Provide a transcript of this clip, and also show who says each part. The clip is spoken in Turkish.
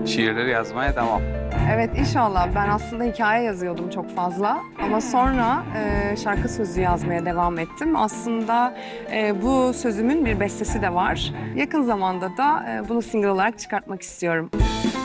Speaker 1: şiirleri yazmaya devam.
Speaker 2: Evet, inşallah. Ben aslında hikaye yazıyordum çok fazla ama sonra şarkı sözü yazmaya devam ettim. Aslında bu sözümün bir bestesi de var. Yakın zamanda da bunu single olarak çıkartmak istiyorum.